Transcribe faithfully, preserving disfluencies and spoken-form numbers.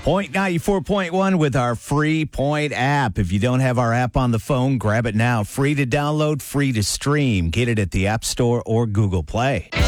Point ninety-four point one with our free Point app. If you don't have our app on the phone, grab it now. Free to download, free to stream. Get it at the App Store or Google Play.